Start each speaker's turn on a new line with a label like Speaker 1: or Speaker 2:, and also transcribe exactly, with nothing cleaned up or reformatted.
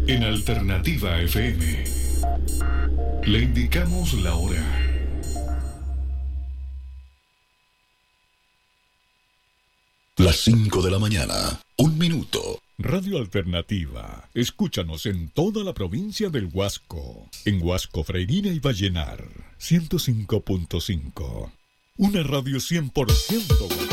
Speaker 1: En Alternativa F M le indicamos la hora. Las cinco de la mañana, un minuto.
Speaker 2: Radio Alternativa. Escúchanos en toda la provincia del Huasco. En Huasco, Freirina y Vallenar. ciento cinco punto cinco. Una radio cien por ciento.